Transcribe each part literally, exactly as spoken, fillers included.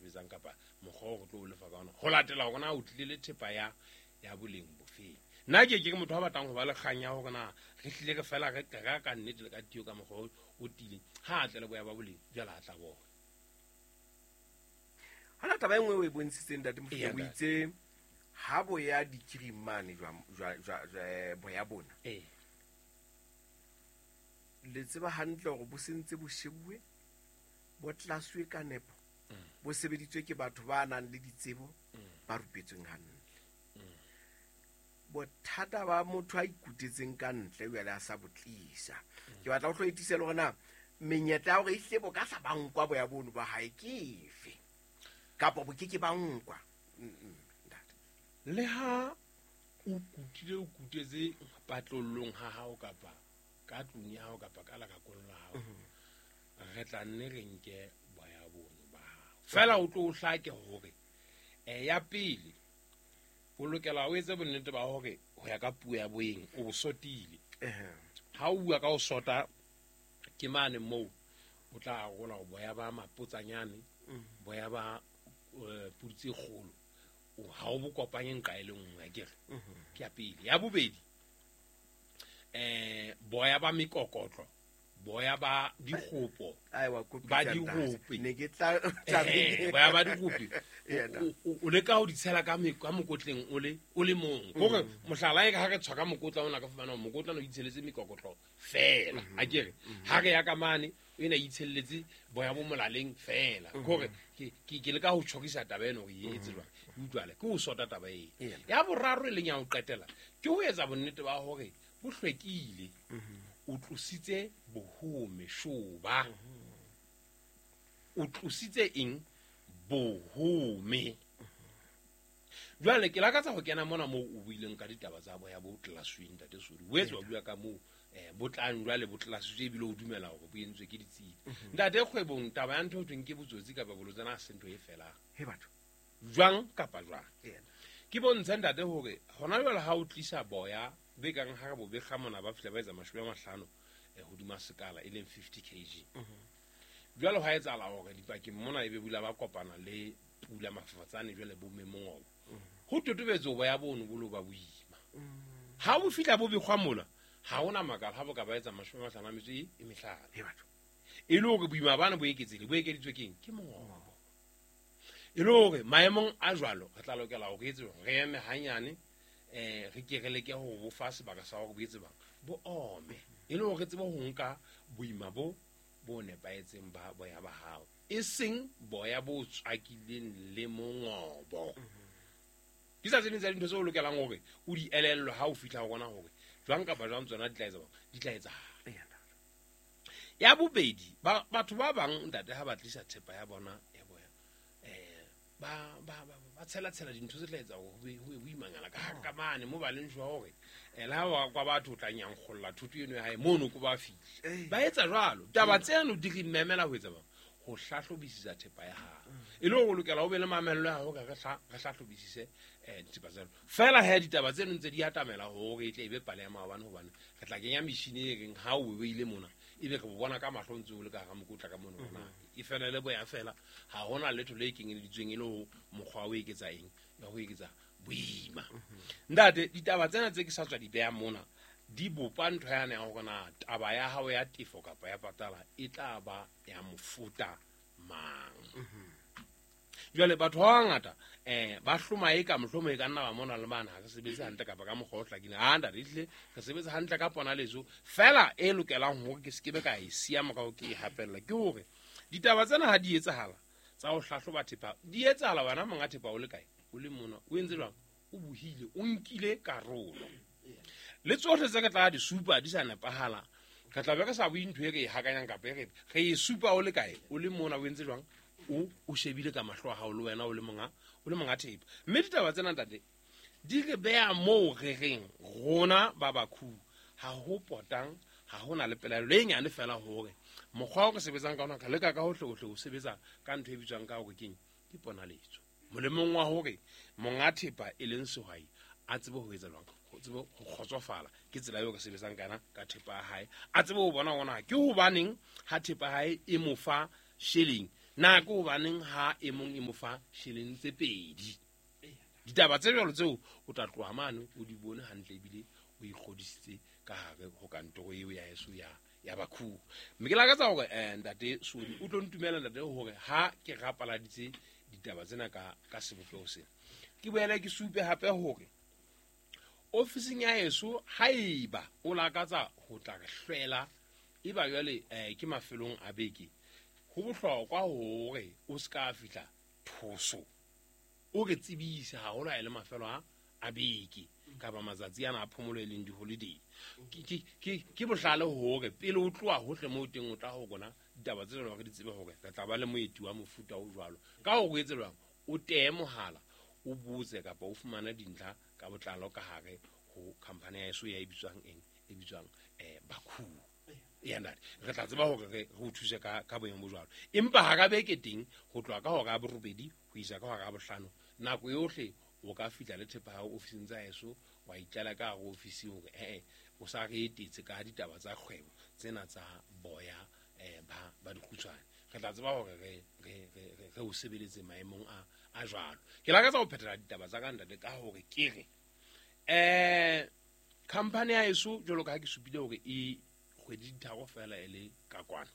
sebetsang kapa mokgwa go tlo o lefa ka ona go latela gona o tlile le thepa ya ya boleng bofeng nna ke ke motho wa batlang go ba le kgang ya go na re tlile ke fela re ka ka nnete le ka tio ka mokgwa o tile ha tle le boya ba boleng jala a tla bona hana taba engwe o e bontshitseng ntate Mofokeng o itse ha boya dikirimane jwa jwa jwa boya bona eh le tseba hantle go bo sentse bo shebuwe bo tlaswe ka nepo bo sebeditswe ke batho ba nang le ditsebo ba rupetsweng hantle bothata ba motho a ikutetseng ka ntle o ya sa botlisa ke batla go tlo itisela gona menyetla ya go ihle bo ka sa bankwa boya bono ba hae kefe kapo bo ke ke bankwa le ha o kutile o kutetse patlollong ha hao kapa ka tlung ya hao kapa ka la ka kollo la hao re tla nne re nke boya bono ba fela o tlo o hlake hore eh ya pele o lokela o etse bonnete ba hore ho ya ka puo ya boeng o bo sotile ha o bua ka o sota ke mane mo o tla gola go boya ba mapotsanyane boya ba putse kgolo o ha o bo kopanyeng ka ile nngwe ke re ke ya pele ya bobedi eh boya ba mikokotlo boya ba dikgopo ba digope ne ke tla boya ba digope o le ka ho di tshela ka ka mokotleng o le o le mong gore mohlala e ka ha re tshwa ka mokotla ona ka fana mokotla no itsheletse mikokotlo fela a kere ha re ya ka mane o ena itshelletse boya bo molaleng fela gore ke ke le ka ho tshokisa tabeno go yetse jwa utlwala ke o sota taba e ya boraro e leng ya o qetela ke ho etsa bonnete ba hore bo hlwekile o tlositse bohome shoba o tlositse eng bohome jwale ke lakatsa go kena mona mo o buileng ka ditaba tsa boya bo tlaswing tate sori o etswa bua ka mo eh botlang jwale bo tlaswe e bile o dumela go bo entswe ke ditsi ntate kgwebong taba ya ntho tweng ke botsotsi kapa bolotsana a sento e fela he batho jwang kapa jwang ke bontsha ntate hore hona jwale ha o tlisa boya be kang ha bo be khamona ba file ba etsa mashome a mahlano e hodima sekala e leng fifty kilograms jwale ha etsa la hore dipaki mona e be bula ba kopana le pula mafafatsane jwale bo memongo ho totobetso boya bono bolo ba boima ha bo fitla bo bikgwamola ha ona makala ha bo ka ba etsa mashome a mahlano a metso e mehlano he batho e le hore boima bana bo eketsele bo ekeditswe keng ke mongobo e le hore maemong a jwalo re tla lokela go etse re eme hanyane eh re ke re leke ho bo fa sebaka sa go boetse bang bo ome e le hore tsebo ho nka boima bo bo nepaetseng ba boya ba hao e seng boya bo tswakileng le mongobo ke sa tsene tsa dintho tse o lokelang hore o di elello ha o fitla go bona hore jwang kapa jwang tsona di tla etsa di tla etsa ya bobedi ba batho ba bang ntate ha ba tlisa thepa ya bona ya boya eh ba ba ba tshela tshela dintho tse tla etsa go go imangala ka ka mane mo ba leng jwa hore la wa kwa batho tlanyang golla thuto eno ya hae mono ko ba fitla ba etsa jwalo taba tseno di re memela ho etsa ba go hlahlobisisa thepa ya ha e le go lokela o be le mamello ya go ka ga hlahlobisise eh thepa tseno fela ha ditaba tseno ntse di atamela ho re tle be pale ya maabane ho bana re tla kenya machine e reng ha o beile mona e be go bona ka mahlontse o le ka ga mokotla ka mona bona e fela le boya fela ha hona letho le keng le ditsweng e le ho mokgwa o eketsa eng ya ho eketsa boima ndate ditaba tsena tse ke sa tswa di beya mona di bopa ntho yana ya go na taba ya hao ya tifo kapa ya patala e tla ba ya mofuta mang jwale batho ba ngata eh ba hloma e ka mohlomo e ka nna ba mona le bana ha se sebetsa hantle kapa ka mokgwa o hlakile ha nda dihle ka sebetsa hantle ka pona lezo fela e lokelang hore ke skebe ka e sia mo ka o ke hapella ke hore ditaba tsena ha di etsahala tsa ho hlahloba thepa di etsahala bana monga thepa o le kae o le mona o entse jwang o buhile o nkile karolo le tsohle tse ka tla di supa di sa nepahala ka tla be ka sa buintho e ke hakanyang ka pere ge e supa o le kae o le mona o entse jwang o o shebile ka mahlo a hao le wena o le monga o le monga thepa mme ditaba tsena ntate di re beya mo re reng rona ba bakhu ha ho potang ha hona le pelaelo le nyane fela hore mokgwa o ke sebetsang ka ona ka leka ka hohle hohle o sebetsa ka ntho e bitswang ka hore keng ke pona letso molemong wa hore monga thepa e leng sehwai a tsebe ho etsa jwang go tsebe go kgotsofala ke tsela eo ka sebetsang kana ka thepa ya hae a tsebe ho bona ona ke ho baneng ha thepa ya hae e mo fa shelling na ke hobaneng ha e mong e mo fa shilling tse pedi ditaba tse jalo tseo o tla tloha mane o di bone hantle ebile o ikgodisitse ka hare ho kantoro eo ya heso ya ya bakhu mme ke lakatsa hore eh ntate Sodi o tlo ntumela ntate hore ha ke rapaladitse ditaba tsena ka ka sebopego sena ke boela ke supe hape hore ofising ya heso haiba o lakatsa ho tla re hlwela eba jwale eh ke mafelong a beke ho bohlokwa hore o ska fihla thoso o re tsebise ha hona ile mafelo a a beke ka ba matsatsi ana a phomolo e leng di holiday ke ke ke bohlale hore pele o tloa hohle mo teng o tla ho bona ditaba tse jwalo re di tsebe hore re tla ba le moeti wa mofuta o jwalo ka ho etselwang o tee mohala o botse kapa o fumana dintlha ka botlalo ka hare ho company ya eso ya ibitswang eng e bitswang eh bakhu ya ntate re tla tseba hore re ho thuse ka ka boemo bo jwalo empa ha ka beke teng ho tloa ka hore a borobedi ho isa ka hore a bohlano nako yohle o ka fitla le thepa ha ofising tsa heso wa itlala ka go ofisi hore eh o sa re etetse ka ditaba tsa kgwebo tsena tsa boya eh ba ba dikhutswane re tla tseba hore re re re re o sebeletse maemong a a jwalo ke la ka tsa go phethela ditaba tsa ka ntate ka hore ke re eh company ya heso jolo ka ha ke supile hore e kgwedi ditharo fela e le ka kwana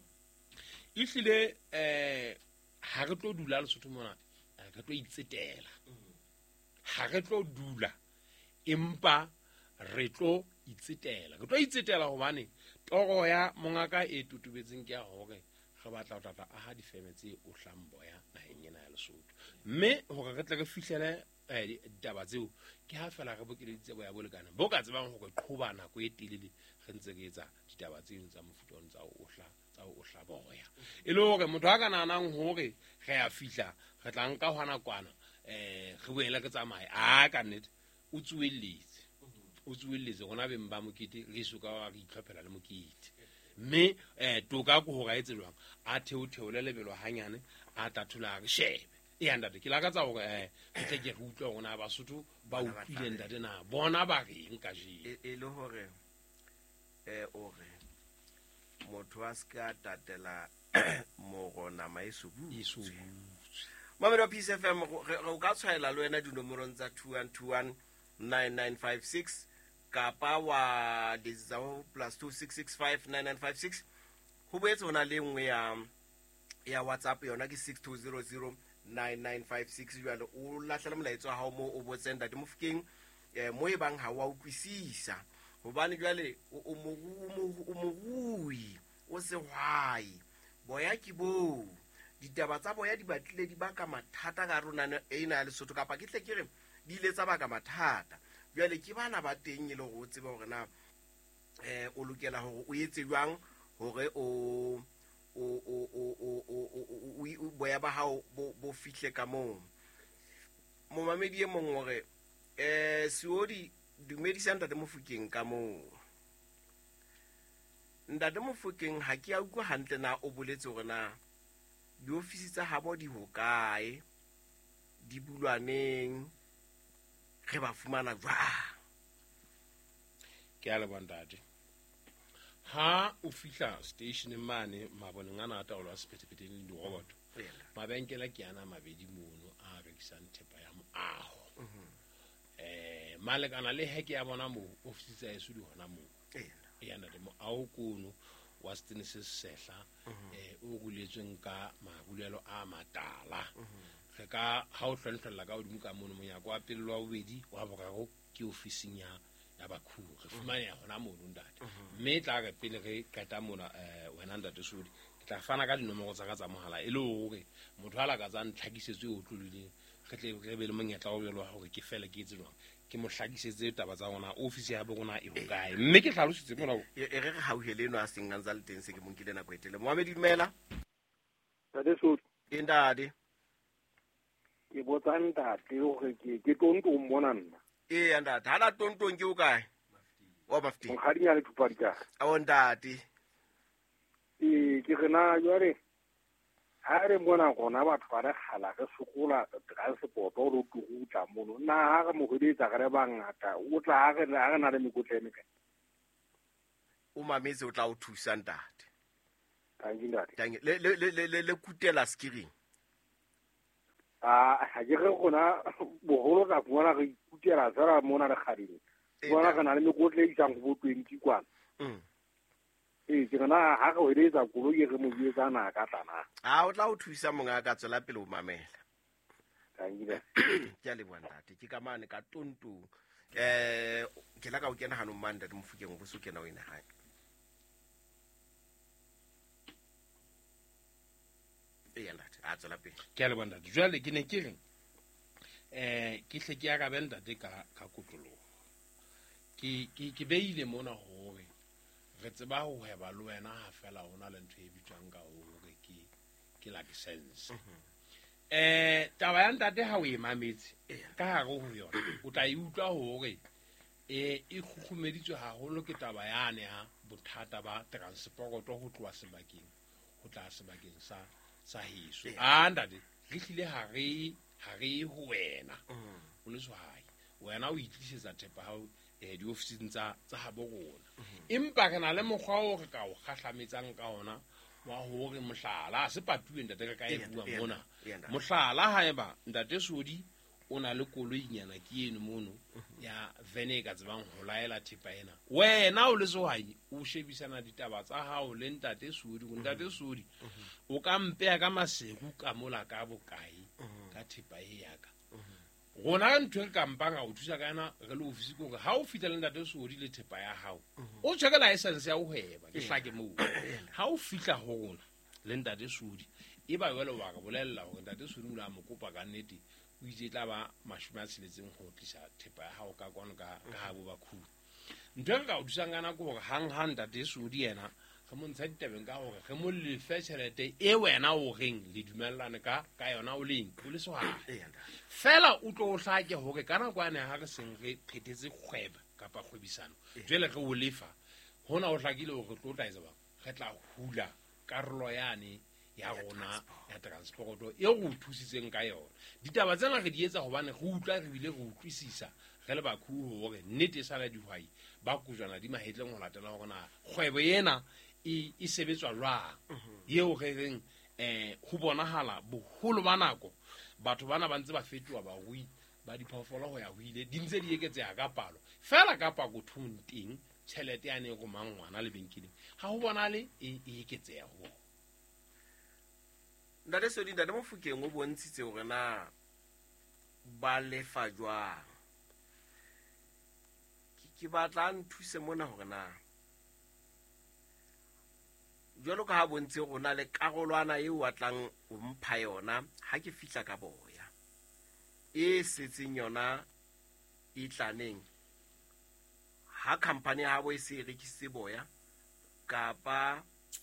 e hlile eh ha re tlo dula le sotho mona re tlo itsetela ha re tlo dula empa re tlo itsetela re tlo itsetela hobane toro ya mongaka e tutubetseng ke ya hore re batla ho tata a ha difeme tse o hlamboya naheng ena ya Lesotho mme hore re tle re fihlele eh ditaba tseo ke ha fela re bokeleditse boya bo lekana bo ka tsebang hore qhoba nako e telele re ntse re etsa ditaba tseo tsa mofutong tsa o hla tsa o hla boya e le hore motho a ka nanang hore re ya fihla re tla nka hwana kwana eh re boela ke tsamaye a ka nnete o tsuwelletse o tsuwelletse gona beng ba mokete re iso ka wa re itlhophela le mokete mme eh toka go go gaetselwang a theo theo le lebelo hanyane a tathola re shebe e anda ke la ka tsa hore eh ke tle ke re utlwa gona ba Sotho ba utlwile ntate na bona ba reng ka je e le hore eh o re motho a ska tatela mo gona maesubu isu Mamelo P C F M go ka tshwaela le wena dinomorong tsa two one two one nine nine five six kapa wa dizao plus two six six five nine nine five six ho boetse hona le nngwe ya ya WhatsApp yona ke six two zero zero nine nine five six jwale o lahlela molaetso ha mo o botseng date Mofokeng eh mo e bang ha wa utlwisisa hobane jwale o mo bui o se hwai boya ke bo ditaba tsa boya di batlile di baka mathata ka rona e ina ya Lesotho kapa ke tle ke re di ile tsa baka mathata jwale ke bana ba teng ile go tseba hore na eh o lokela hore o etse jwang hore o o o o boya ba hao bo fihle ka mo mo mamedi e mong hore eh Siodi dumedisa ntate Mofokeng ka mo ntate Mofokeng ha ke a utlwa hantle na o boletse hore na di ofisi tsa habo di hokae di bulwaneng re ba fumana jwa ke a le bontate ha o fihla station mane maboneng ana a taolo a sephethephethe le di robot mabenkela ke ana mabedi mono a rekisang thepa ya moaho eh malekana le heke ya bona mo ofisi tsa yeso di hona mo e yana le mo a o kono wa stene se sehla eh o guletsweng ka mahulelo a matala re ka ha o hlonhlella ka odimo ka mono monyako wa pele wa bobedi wa boraro ke ofising ya ya bakhu re fumane ya hona mono ndate mme tla re pele re kata mona eh wena ndate Sodi ke tla fana ka dinomoro tsa ka tsa mohala e le hore motho ala ka tsa ntlhakisetswe o tlolile re tle re be le monyetla o belo hore ke fela ke etse jwang ke mo hlakisetse taba tsa rona ofisi ya bona e hokae mme ke hlalositse mona e re re hauheleno a seng ngantsa le teng se ke monkile na go etele Mohammed Dumela Ntate Sodi e ndade ke botsa ntate hore ke ke tonto o mmona nna e ya ndate hala tontong ke o kae wa Mafti mokgadinya le thupadi ka a o ndate e ke rena jware ha re bona gona batho ba re khala re sokola ga se poto lo tugutla mono na ha ga mo hodetsa ga re bangata o tla ga re ga re na le mikotlene ka o mametse o tla o thusa ndate Tanki ntate. Tanki le le le le le kutela skiring. Ah, ha ke re gona bogolo ka bona re ikutela tsara mona re kgadile. Bona kana le mekotle isang go twenty kwana. Mm. Eh ke na ha go eletsa go ye re mo yetsa na ka tlana. Ah o tla o thusa monga ka tsela pele o mamela. Tanki le. Ke a le bona ntate ke ka mane ka tonto. Eh ke la ka o kena hano manda di mofukeng go se kena o ina hae. E ya ntate a tsela pele. Ke a le bona jwale ke ne ke reng eh ke hle ke ya ka benda de ka ka kutlo ke ke ke beile mona hore re tseba ho heba le wena ha fela hona le ntho e bitswang ka hore ke ke license eh taba ya ntate ha o e mametse ka hare ho yona o tla e utlwa hore eh e khukhumeditswe haholo ke taba yane ha bothata ba transport ho tloa sebakeng ho tla sebakeng sa sa heso a ntate re hlile ha re ha re ho wena o le swai wena o itlisetsa thepa ha eh di ofising tsa tsa ha borona empa kana le mokgwa o re ka o khahlametsang ka ona wa hore mohlala se papiwe ntate ka e bua mona mohlala haeba ntate Sodi o na le koloinyana ke eno mono ya vene ka tsebang ho laela thepa ena wena o le sohai o shebisana ditaba tsa hao le ntate Sodi go ntate Sodi o ka mpea ka masegu ka mola ka bokai ka thepa e yaka gona ntwe ka mpanga o thusa kana re le ofisi go ha o fitla le ntate Sodi le thepa ya hao o tsheka license ya ho heba ke hlake mo ha o fitla ho gona le ntate Sodi e ba yelo wa ka bolella hore ntate Sodi o la mo kopa ka nnete o itse tla ba mashome a tsheletseng go tlisa thepa ya hao ka kwano ka ka ha bo ba khulu ntwe ka o thusa ngana go gore hang hang ntate Sodi yena ga mo ntsha ditabeng ka gore ge mo le fe tšhelete e wena o reng le dumellane ka ka yona o leng o le sohana fela o tlo o hlake hore kana kwane ha re seng re phethetse kgwebo kapa kgwebisano jwele ge o lefa hona o hlakile hore tlo tla etsa ba ge tla hula karolo yane ya rona ya transport e go thusitseng ka yona ditaba tsena re di etsa gobane go utla re bile go utlwisisa ge le bakhu hore nnete sa la dihwai ba kujana di mahetleng go latela hore na kgwebo yena e e sebetswa jwang yeo ge reng eh go bonahala boholo ba nako batho bana ba ntse ba fetwa ba rui ba diphoofolo go ya ho ile di ntse di eketseha ka palo fela ka pa go thunting tšhelete ya ne go mangwana le benkileng ha ho bonale e eketseha ho ntate Sodi ntate Mofokeng o bontshitse hore na ba lefa jwang ke batla nthuse mona hore na jwalo ka ha bontse rona le karolwana e watlang o mpha yona ha ke fihla ka boya e setseng yona e tlaneng ha company ya bo e se rekise boya kapa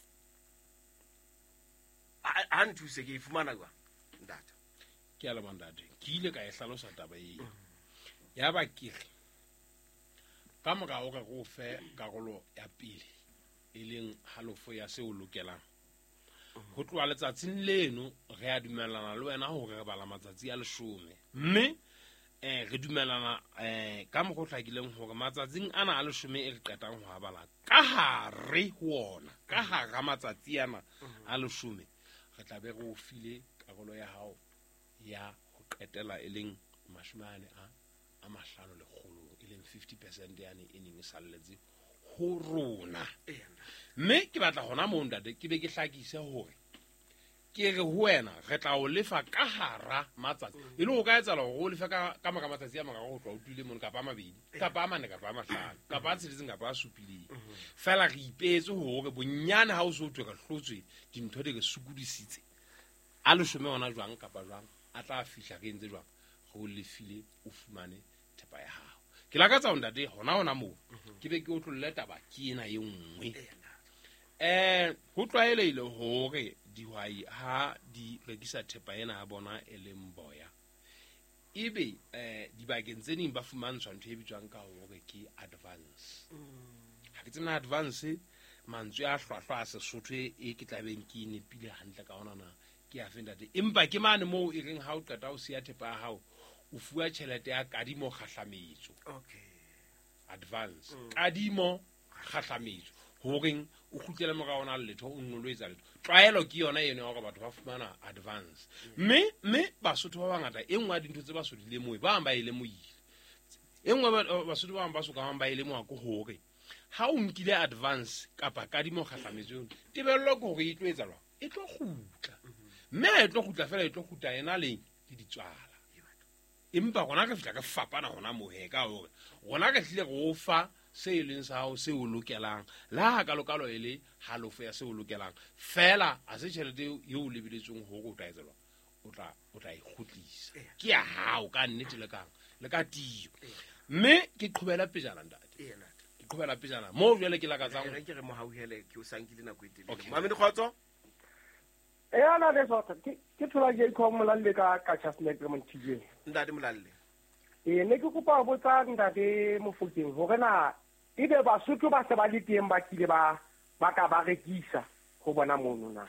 a nthuse ke ifumana kwa ndata ke a le mandate ke ile ka e hlalosa taba e ya ba kire ka moka o ka go fe karolo ya pele e leng halofo ya se o lokelang go tloa letsatsing leno re a dumelana le wena hore re bala matsatsi a leshome mme eh re dumelana eh ka mo go tlhakileng hore matsatsing ana a leshome e re qetang ho bala ka hare ho ona ka hara matsatsi ana a leshome re tla be go file karolo ya hao ya go qetela e leng mashomane a a mahlano le kgolo e leng fifty percent yane e neng e salletse ho rona mme ke batla gona mo ndate ke be ke hlakise hore ke re ho wena re tla o lefa ka hara matsatsi e le go ka etsa go lefa ka ka maka matsatsi a maka go tloa utlwile mo kapa mabedi kapa mane kapa mahlano kapa tsheditseng kapa a supileng fela re ipetse hore bonyane ha o so twe ka hlotswe dintho di re sukudisitse a le shome ona jwang kapa jwang a tla fihla ke ntse jwang go lefile o fumane thepa ya hao ke la ka tsa ndate hona hona mo ke be ke o tlolle taba ke ena e nngwe eh ho tlwaeleile hore dihwai ha di rekisa thepa ena ya bona e leng boya ebe eh dibakeng tse ding ba fumantshwa ntho e bitswang ka hore ke advance ha ke tsena advance mantswe a hlwahlwa a Sesotho e ke tlabeng ke nepile hantle ka ona na ke a fenda te empa ke mane mo e reng ha o qeta o sia thepa ya hao o fuwa tšhelete ya kadimo kgahlametso okay advance kadimo kgahlametso horeng o khutlele morao na letho o nno lo etsa letho tlwaelo ke yona eno ya go batho ba fumana advance mme mme basotho ba bangata e nngwe ya dintho tse ba sodile moe ba bang ba ile moile e nngwe basotho ba bang ba soka ba ile moa ko hore ha o nkile advance kapa kadimo kgahlametsong tebello ke hore e tlo etsa lwa e tlo khutla mme e tlo khutla fela e tlo khutla ena le di ditswala empa gona ka fitla ka fapana hona mo he ka hore gona ka hlile go fa se e leng sa hao se o lokelang la ha ka lokalo ele halofo ya se o lokelang fela a se tšhelete yo o lebiletseng ho go taetselwa o tla o tla ikhutlisa ke ya hao ka nnete le kang le ka tio mme ke qhubela pejana ntate ke qhubela pejana mo jwale ke la ka tsang re ke re mo hauhele ke o sankile na go etelele mama di khotso e ana le sota ke ke thola je ko mo lalle ka ka chasnet mo ntije ndade molalle e ne ke kopa go botsa ndate mo fokeng ho rena e be ba suthu ba se ba le teng ba kile ba ba ka ba rekisa go bona mono na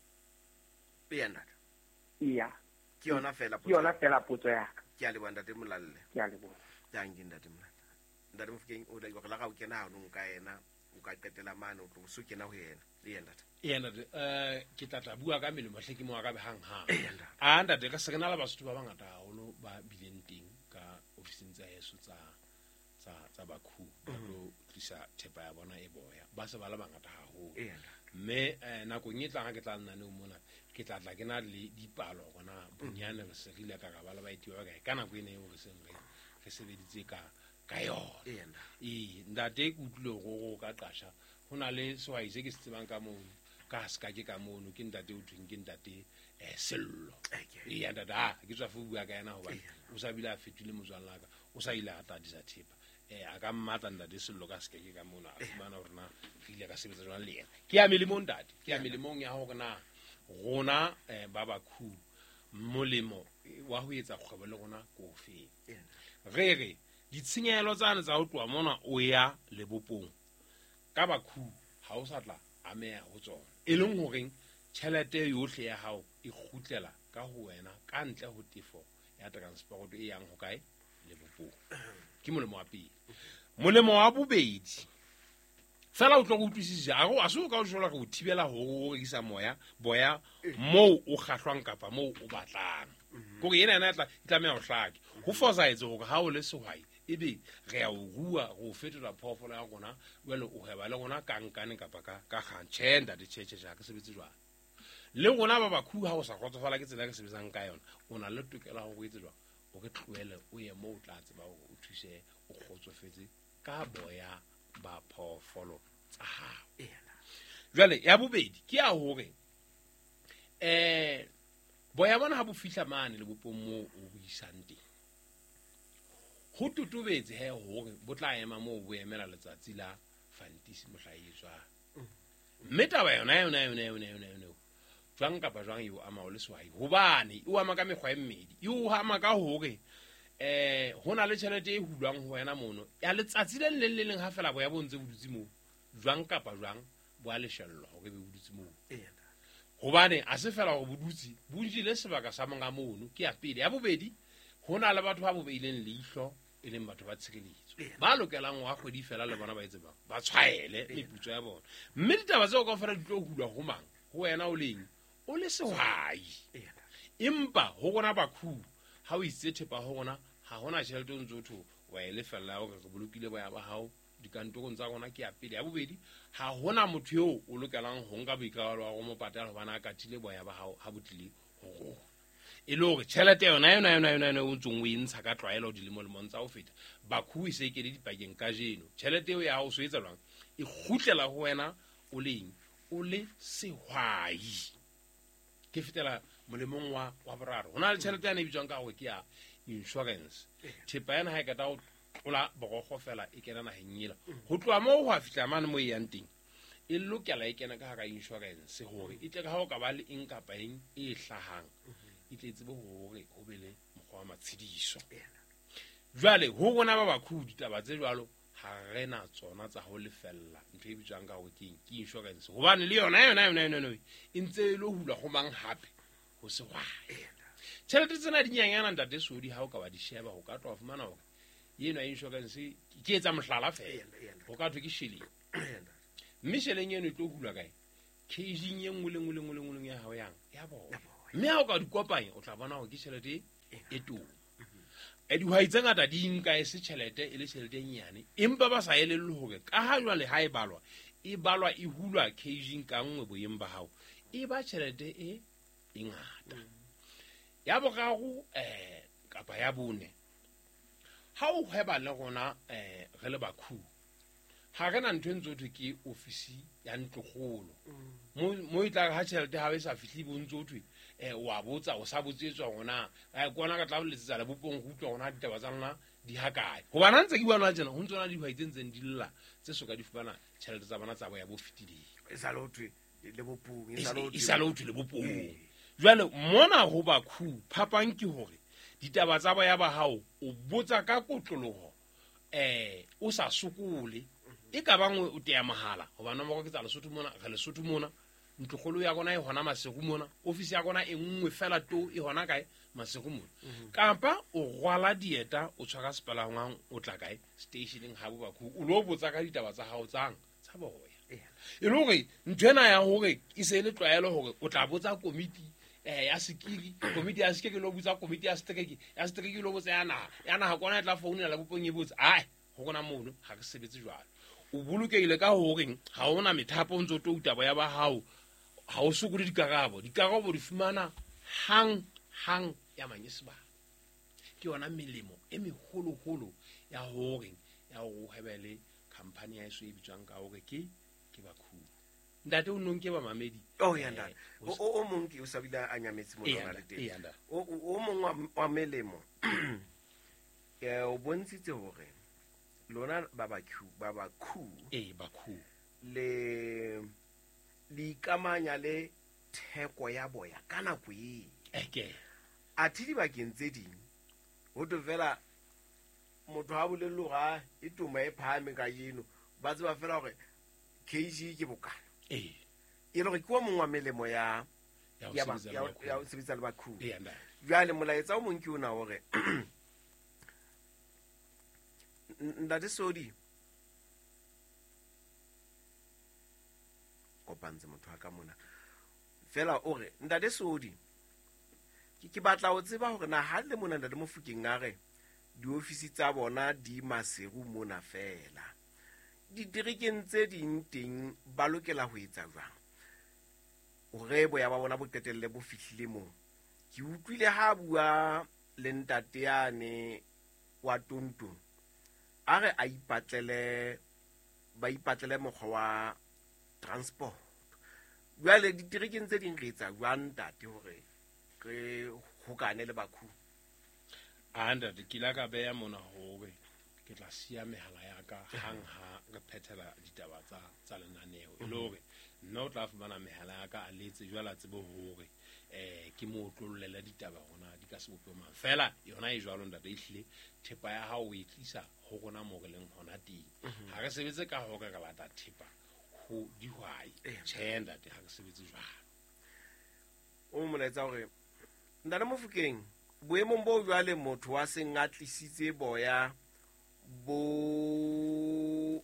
e yana iya ke yona fela ke yona fela potso ya ka ke a le bona ndate molalle ke a le bona ya ngi ndate molalle ndate mo fokeng o la go la ga o kena no nka yena o ka qetela mane o tlo so kena ho yena le yena yena eh ke tla bua ka melemo hle ke mo ka be hang hang a ndate ka signala ba suthu ba bangata haholo ba bileng teng ka ofising tsa yeso tsa tsa tsa bakhu ba tlo tlisa thepa ya bona e boya ba se ba la bangata haholo mme nako e tla ga ke tla nna ne o mona ke tla tla ke na le dipalo gona bonyane re segile ka ga ba la ba itiwa ka ka nako ene o re seng re re sebeditse ka ka yona e ndate ke utlwe go ka qasha hona le swai se ke se tsebang ka mo ka ska ke ka mono ke ntate o thweng ke ntate eh sello e ya dada ke tswa fu bua ka yana hoba o sa bila fetile mozwalla ka o sa ile ata disa thipa eh aka mmata ntate sello ka ska ke ka mono a fumana hore na ile ka sebetsa jwana le yena ke ya melemo ntate ke ya melemong ya hore na rona eh ba ba khu molemo wa ho etsa kgwebo le rona kofi re re ditshenyehelo tsane tsa ho tloa mona o ya lebopong ka ba khu ha o sa tla amea ho tsona e leng horeng tšhelete yohle ya hao e khutlela ka ho wena ka ntle ho tefo ya transport e yang ho kae le bopong ke molemo wa pele molemo wa bobedi fela o tlo go utlwisisa a go a se o ka o shola go thibela ho rekisa moya boya mo o kgahlwang kapa mo o batlang go re ena ena tla tlamea ho hlake ho fosaetse go ha o le sehwai ebe re a o rua go fetola phofolo ya gona wele o heba le gona ka nkane kapa ka ka gantšhenda di tšhetše ja ka sebetse jwa le gona ba bakhu ha o sa kgotsofala ke tsela ke sebetsang ka yona o na le tokela go go etsetswa o ke tlhoele o ye mo o tla tseba go o thuse o kgotsofetse ka boya ba phofolo tsa hao jwale ya bobedi ke a hore eh boya bona ha bo fihla mane le bopong mo o buisang teng ho tutubetse he hore bo tla ema mo bo emela letsatsi la fantisi mohlahiswa mme taba yona yona yona yona yona yona jwang kapa jwang yo ama o le swai hobane o ama ka mekgwa e mmedi yo hama ka hore eh hona le tšhelete e hulwang ho wena mono ya letsatsi le le le leng ha fela bo ya bontse bodutsi mo jwang kapa jwang bo a leshellwa hore be bodutsi mo hobane a se fela go bodutsi bunji le sebaka sa monga mono ke ya pele ya bobedi hona le batho ba bobeileng leihlo e leng batho ba tshireletso ba lokelang wa kgwedi fela le bona ba etse ba ba tshwaele meputso ya bona mme ditaba tseo ka fela di tlo hulwa go mang go wena o leng o le sehwai empa ho gona bakhu ha o itse thepa ho gona ha hona tšhelete o ntse o tho wa e lefella o re bolokile boya ba hao dikantorong tsa gona ke ya pele ya bobedi ha hona motho yo o lokelang ho nka boikarabelo wa go mo patela ho bana ka tile boya ba hao ha botlile ho go e le gore tšhelete yona yona yona yona yona o ntsong o e ntsha ka tlwaelo dilemo lemong tsa go feta bakhu e se ke le dipakeng ka jeno tšhelete eo ya hao so etsa lwang e khutlela ho wena o leng o le sehwai ke fetela molemong wa wa boraro hona le tšhelete ya ne bitswang ka go ke ya insurance thepa yana ha e ka ta o tlola bogogo fela e kena nageng ela go tloa mo go a fitla mane mo e yang teng e lokela e kena ka ga insurance gore e tle ka ha o ka ba le eng kapa eng e hlahang e tle tsebe gore go be le mokgwa wa matshediso jwale ho gona ba bakhu ditaba tse jwalo ha rena tsona tsa ho lefella ntho e bitswang ka go ke ke insurance hobane le yona yona yona yona e ntse e lo hula go mang hape go se wa tšhelete tsena di nyanyana ntate sodi ha o ka ba di sheba go ka twa fumana gore yeno ya insurance ke etsa mohlala fela go ka thwe ke shilling mme tšheleng eno e tlo hulwa kae caging ye nngwe le nngwe le nngwe le nngwe ya hao yang ya boya mme ha o ka di kopanya o tla bona gore ke tšhelete e tona e dihwai tse ngata di nka e se tšhelete e le tšhelete e nnyane empa ba sa elellwe gore ka ha jwale ha e balwa e balwa e hulwa caging ka nngwe boyeng ba hao e ba tšhelete e e ngata ya bogago eh kapa ya bone ha o hweba le gona eh re le bakhu ha re na ntho e ntse ke ofisi ya ntlogolo mo mo itla ha tšhelete ha e sa fitli bontse o thwe eh wa botsa o sa botsetswa gona ga kwana ka tla o letsetsa le bopong go utlwa gona ditaba tsa lona di hakae go bana ntse ke bona tsena ho ntsona di hwai tse di lla tse soka di fumana tšhelete tsa bona tsa bo ya bo fitile e sa lothwe le bopong e sa lothwe le bopong jwale mona go bakhu phapang ke hore ditaba tsa bo ya ba hao o botsa ka kotlologo eh o sa sokole e ka bangwe o tea mahala go bana mo go ke tsa Lesotho mona ga Lesotho mona ntlogolo ya gona e hona masego mona ofisi ya gona e nngwe fela to e hona kae masego mona kapa o gwala dieta o tshwara sepalangwang o tla kae stationing ha bo bakhu o lo botsa ka ditaba tsa hao tsang tsa boya e le gore ntwena ya hore e se le tlwaelo hore o tla botsa komiti eh ya sekiri komiti ya sekiri lo botsa komiti ya strike ya strike lo botsa yana yana ha kona e tla founela la bopong e botsa ai go gona mono ha ke sebetse jwalo o bolokeile ka hore ha ona methapo ntse o to utaba ya ba hao ha o sokole dikarabo dikarabo di fumana hang hang ya manyeseba ke yona melemo e megolo-golo ya hore ya go hebele company ya eso e bitswang ka hore ke ke bakhu ntate o nong ke ba mamedi oh ya ntate o o mong ke o sabila a nyametse mo lona le teng o o mong wa melemo ya o bontshitse hore lona ba bakhu ba bakhu eh bakhu le di kamanya le theko ya boya kana go e eke a thidi ba kentse ding ho to vela motho ha bolelo ga e tuma e phame ka yeno ba tseba fela gore kg ke bokana eh e re ke wa mongwa melemo ya ya ba ya o sebetsa le bakhu eh nda jwale molaetsa o mong ke ona hore nda de sodi kopantse motho ha ka mona fela o re nda de sodi ke ke batla o tseba hore na ha le mona nda le mofukeng a re di ofisi tsa bona di maseru mona fela di dirikeng tse ding teng ba lokela ho etsa jwang o re bo ya ba bona bo qetelle bo fihlile mo ke utlwile ha bua le ntate yane wa tonto a re a ipatlele ba ipatlele mokgwa wa transport jwale di dirikeng tse ding re etsa jwang ntate hore re hokane le bakhu anda de kila ka beya mona hobe ke tla sia mehala ya ka hang ha re phethela ditaba tsa tsa lenaneo e lore nna o tla fumana mehala ya ka a letse jwala tsebo hore eh ke mo tlollela ditaba gona di ka se bopema fela yona e jwalo ntate e hlile thepa ya ha o e tlisa ho gona mo re leng hona teng ha re sebetse ka ho ka ka bata thepa ho dihwai tshenda te ha re sebetse jwalo o molaetsa hore ndana mofukeng boemong bo jwale motho wa seng a tlisitse boya bo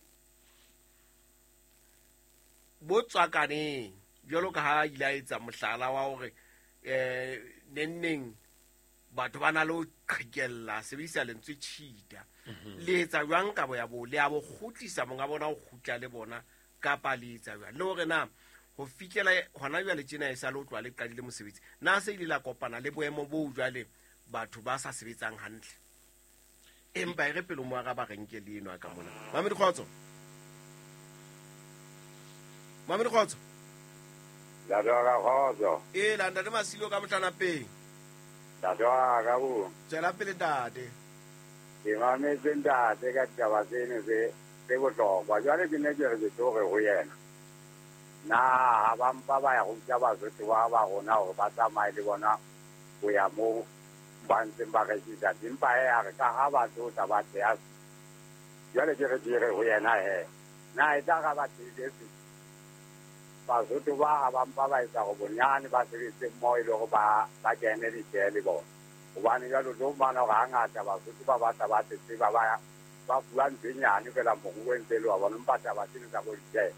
bo tswakaneng jalo ka ha ile a etsa mohlala wa hore eh nenneng batho ba na lo qhekella sebisa lentswe tshita le etsa jwang ka boya bo le a bo khutlisa monga bona o khutla le bona ka palitsa jwa le hore na ho fikela hona jwa le tsena e sa lo tlwa le qadile mosebetsi na se ile la kopana le boemo bo jwale batho ba sa sebetsang hantle empa e re pelo mo ga ba renke le eno ka mona Mamedi Khotso Mamedi Khotso la doga khotso e la ntate Masilo ka motlana peng la doga ga bu tsela pele dade ke mame tsenda te ka taba tsene se se go tlogwa jwale ke ne ke re tsoge go yena na ha ba mpa ba ya go tjaba se twa ba gona go ba tsamaile le bona go ya mo ba ntse ba ga tsa dimpa ya re ka ha ba tso ta ba ya jwale ke re dire go yena he na e ta ga ba tsetse ba zo to ba ba mpa ba etsa go bonyane ba se se mo ile go ba ba kene di tele bo o ba ne ya lo lo mana ga ngata ba zo ba ba ta ba tse ba ba ba bua ntsenyane fela mo go ntse lo ba bona mpa ta ba tsene tsa go tse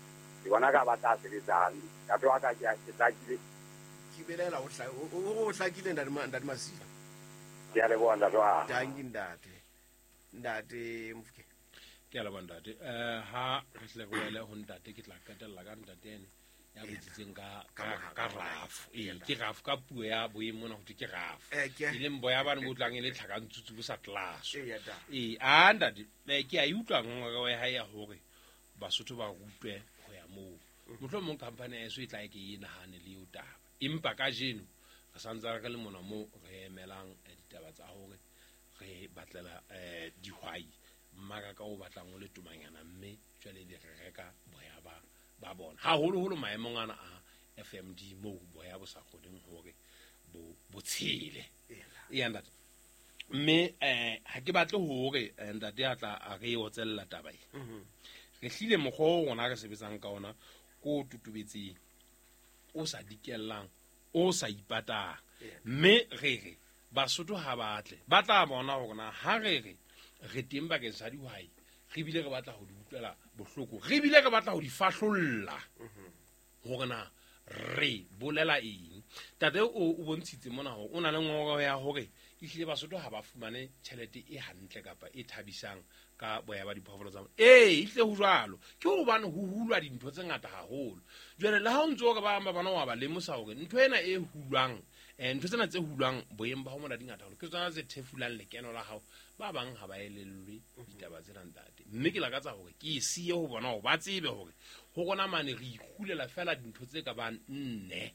ke bona ka ba tla sebetsang ka tloga ka ke ke tlakile ke belela o hla o o hlakile ndadi ma ndadi Masiba ke a le bona tloga dangi ndate ndate Mofokeng ke a le bona ntate eh ha re tle go ele ho ntate ke tla katella ka ntate ene ya botsitseng ka ka raf e ke raf ka puo ya boemo na go ke raf e le mbo ya bana bo tlang ile tlhakantsutsu bo sa class e a ntate ke a utlwa ngwa ka ha ya hore Basotho ba rutwe go ya mo motho mo company e so e tla ke ina hane le yo taba impa ka jeno re santsa re le mona mo re emelang ditaba tsa hore re batlela eh dihwai mmaka ka o batlang o le tumanyana mme jwale di re reka boya ba ba bona ha holo holo maemong ana a F M D mo boya bo sa kgodeng hore bo botshile e anda mme eh ha ke batle hore ntate a tla a re o tsella taba e re hlile mogho gona re sebetsang ka ona ko tutubetseng o sa dikellang o sa ipatang mme re re Basotho ha batle ba tla bona hore na ha re re re teng ba ke sa dihwai re bile re batla ho di utlwela bohloko re bile re batla ho di fahlolla hore na re bolela eng tate o bontshitse mona ho ona le ngoro ya hore ihlile Basotho ha ba fumane tšhelete e hantle kapa e thabisang ka boya ba diphoofolo tsa eh ihle ho jwalo ke ho bana ho hulwa dintho tse ngata haholo jwale le ha o ntse o ka ba amba bana wa ba lemosa hore ntho ena e hulwang eh ntho tsena tse hulwang boyeng ba ho mona di ngata haholo ke tsona tse thefulang lekeno la hao ba bang ha ba elellwe ditaba tsena ntate mme ke lakatsa hore ke siye ho bona ho ba tsebe hore ho gona mane re ikhulela fela dintho tse ka bang nne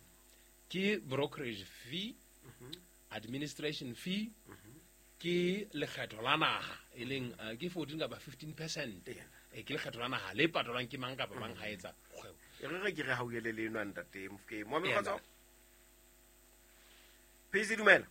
ke brokerage fee administration fee ke lekgetho la naha e leng ke fourteen kapa fifteen percent e ke lekgetho la naha le patolwang ke mang kapa mang ha etsa kgwebo e re re ke re ha o yele le nwa ntate Mofokeng mo me kgotsa Phisi dumela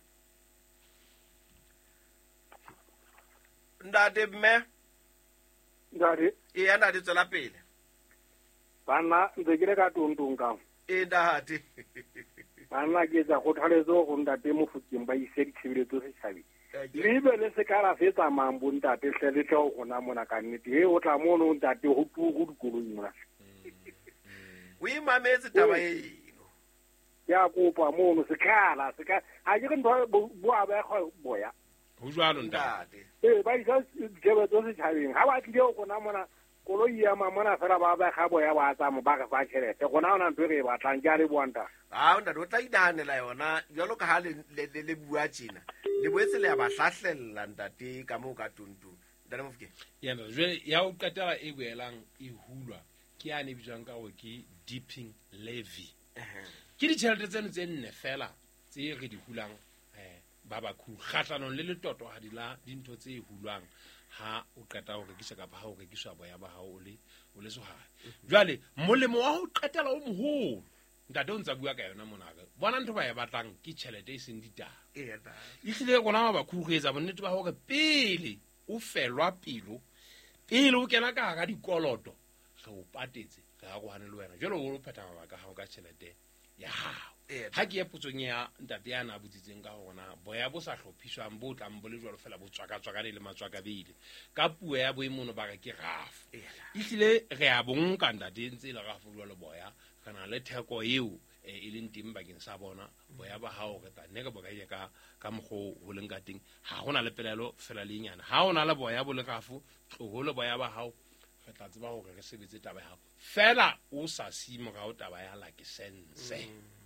ndate mme ndate e ya ndate tsela pele bana ntse ke le ka tontong ka e ndate bana ke tsa go tlhalezo go ndate Mofokeng ba ise ditshebeletso se tshabi le be le se ka ra fetsa mambo ntate hlele tlo gona mona ka nnete e o tla mono ntate go tu go dikolong mona o imametse taba e ya kopa mono se khala se ka a ke ntho bo a ba go boya ho jwalo ntate eh ba isa ditshebeletso se tshabeng ha ba tlile go na mona koloi ya mamona fela ba ba ga boya ba tsa mo ba ka fa tšhelete gona ona ntho re ba tlang ja le boanta ha o ntate o tla idahanela yona jalo ka ha le le bua tjena le boetse le ya ba hlahlella ntate ka mo ka tuntu ndane Mofokeng ya nna jwe ya o qetela e boelang e hulwa ke ya ne bitswang ka go ke dipping levy ke ditšhelete tseno tse nne fela tse re di hulang eh ba ba khu kgatlanong le letoto ha di la dintho tse hulwang ha o qeta ho rekisa kapa ha o rekiswa boya ba hao o le o le sohai jwale molemo wa ho qetela o moholo ntate o ntsa bua ka yona monaka bona ntho ba ya batlang ke tšhelete e seng ditaba e ya da e hlile gona ba khugetsa bonnete ba hore pele o felwa pelo pele o kena ka ga dikoloto ge o patetse ga go hane le wena jalo o pheta mabaka ga o ka tšhelete ya hao ha ke ya putsong ya ntate ya na butsitseng ka gona boya bo sa hlophiswang bo tlang bo le jwalo fela bo tswaka tswaka le matswaka bile ka puo ya boimono ba ke raf e hlile re a bonka ntate ntse le raf jwalo boya kana le theko eo e leng teng bakeng sa bona boya ba hao re tla nne re bokae ka ka mogho ho leng ka teng ha gona le pelelo fela le nyana ha ona le boya bo le gafu tloholo boya ba hao re tla tseba hore re sebetse taba ya hao fela o sa simo ga o taba ya la ke sense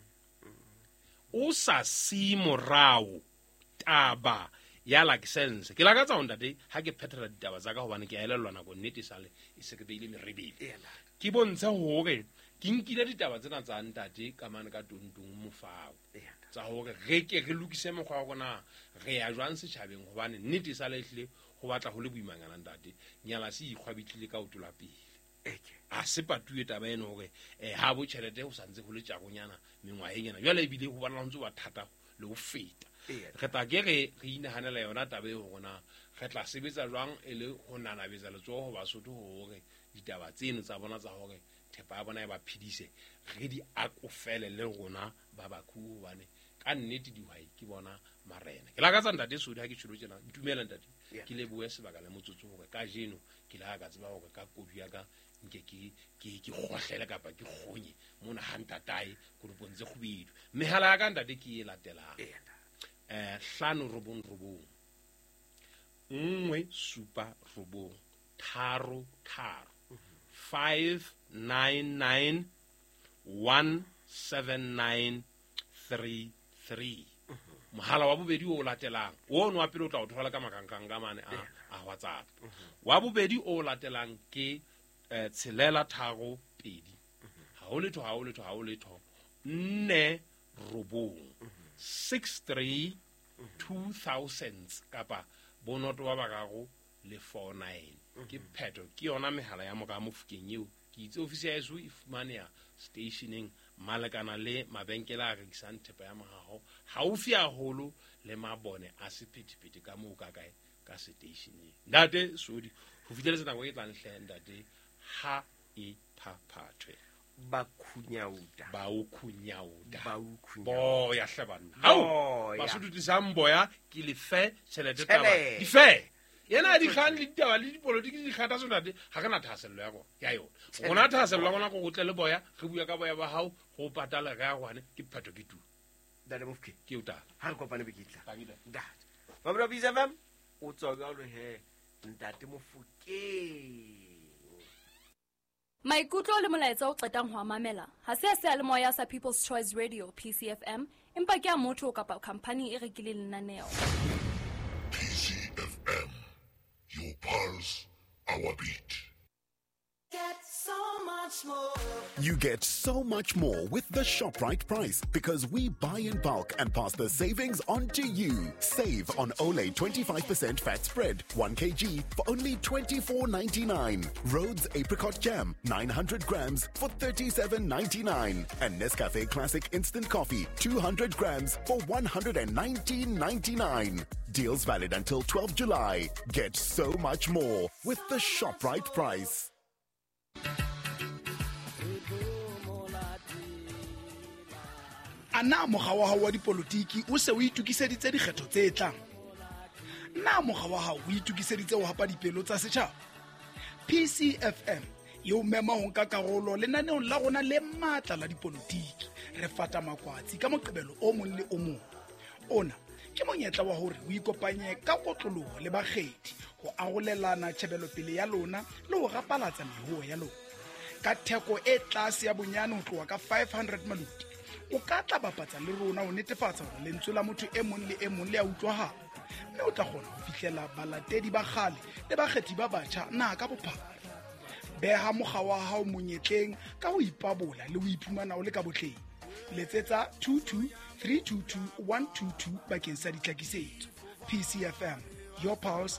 o sa simo rao taba ya la ke sense ke la ka tsa ntate ha ke phethela ditaba tsa ka hobane ke a elellwa nako nnete sale e se ke beile merebele ke bontsha hore ke nkile ditaba tsena tsa ntate ka mane ka tontong mofao tsa hore re ke re lokise mokgwa wa rona re ya jwang setšhabeng hobane nnete sa le hlile go batla go le boimangana ntate nyala se ikgwabitlile ka utola pele a se patuwe taba ene hore ha bo tšhelete go santse go le tšagonyana mengwaenyana jwale ebile go bana ntse wa thata le go feta re tla ke re re inahanela yona taba e gona re tla sebetsa jwang e le go nanabetsa letsogo Basotho hore ditaba tseno tsa bona tsa hore thepa ya bona e ba phidise re di akofele le rona ba bakhu hobane ka nnete dihwai ke bona marena ke la ka tsa ntate Sodi ha ke tsholo tjena ntumela ntate ke le bue sebaka le motsotso hore ka jeno ke la ka tseba hore ka kodu ya ka nke ke ke ke gotlele kapa ke gonye mona hantatae go re bontse go bidu mehala ya ka ntate ke e latelang eh hlano robong robong nngwe supa robong tharo tharo five nine nine one seven nine three three mohala wa bobedi o latelang o no wa pele o tla o thola ka makankang ka mane a a WhatsApp wa bobedi o latelang ke eh tshelela tharo pedi ha o letho ha o letho ha o letho nne robong six three two thousand kapa bonoto wa bagago le four nine ke pheto ke yona mehala ya moka mofukeng eo ke itse ofisi ya eso e fumanea stationing malekana le mabenkela a rekisang thepa ya magago haufi haholo le mabone a sephethephethe ka moo ka kae ka stationing ntate sodi go fitlheletsa nako e tlang hle ntate ha e phaphathwe ba khunyauta ba o khunyauta ba o khunyauta bo ya hlebana hao ba sudi disamboya ke le fe tšhelete taba di fe yena di khan le taba le dipolitiki di khata sona de ha kana thasello ya go ya yona gona thasello gona go tle le boya re bua ka boya ba hao go patala ga gwane ke phato ke tu dale mofke ke uta ha re kopane bekitla ntate mamra bisa fam o tsoga lo he ntate Mofokeng maikutlo le molaetsa o qetang ho mamela ha se se le moya sa People's Choice Radio P C F M empa ke a motho kapa company e rekile lenaneo P C F M, your pulse, our beat. Get so much more. You get so much more with the ShopRite price because we buy in bulk and pass the savings on to you. Save on Olay twenty-five percent fat spread, one kilogram for only twenty-four ninety-nine. Rhodes apricot jam, nine hundred grams for thirty-seven ninety-nine. And Nescafe Classic instant coffee, two hundred grams for one hundred nineteen ninety-nine. Deals valid until twelfth July. Get so much more with the ShopRite price. Ana mogwa wa hao wa dipolitiki o se o itukiseditse dikgetho tse tlang. Na mogwa wa hao o itukiseditse ho hapa dipelo tsa setjhaba. P C F M yo mema ho nka karolo lenaneong la rona le matla la dipolitiki. Re fata makwatsi ka moqebelo o mong le o mong. Ona ke monyetla wa hore o ikopanye ka kotloloho le bakgethi ho arolelana tshebelo pele ya lona le ho rapalatsa mehuo ya lona. Ka theko e tlase ya bonyane ho tloha ka five hundred maluti. O ka tla bapatsa le rona ho netefatsa hore lentswe la motho e mong le e mong le a utlwahala. Mme o tla kgona ho fihlela balatedi ba kgale le bakgethi ba batjha na ka bophara. Beha mogwa wa hao monyetleng ka ho ipabola le ho iphumana o le ka botleng. Letsetsa two two three two two one two two bakeng sa ditlhakisetso. P C F M, your pulse,